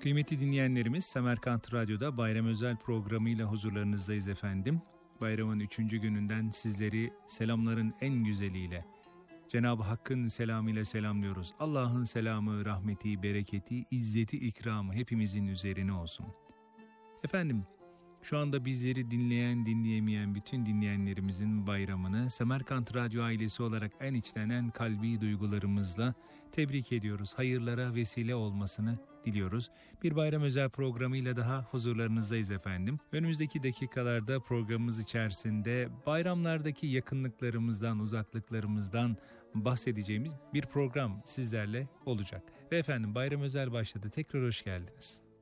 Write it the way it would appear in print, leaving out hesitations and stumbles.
Kıymetli dinleyenlerimiz, Semerkant Radyo'da bayram özel programıyla huzurlarınızdayız efendim. Bayramın 3. gününden sizleri selamların en güzeliyle, Cenab-ı Hakk'ın selamıyla selamlıyoruz. Allah'ın selamı, rahmeti, bereketi, izzeti, ikramı hepimizin üzerine olsun. Efendim, şu anda bizleri dinleyen, dinleyemeyen bütün dinleyenlerimizin bayramını Semerkant Radyo ailesi olarak en içten, en kalbi duygularımızla tebrik ediyoruz. Hayırlara vesile olmasını diliyoruz. Bir bayram özel programıyla daha huzurlarınızdayız efendim. Önümüzdeki dakikalarda programımız içerisinde bayramlardaki yakınlıklarımızdan, uzaklıklarımızdan bahsedeceğimiz bir program sizlerle olacak. Ve efendim bayram özel başladı. Tekrar hoş geldiniz.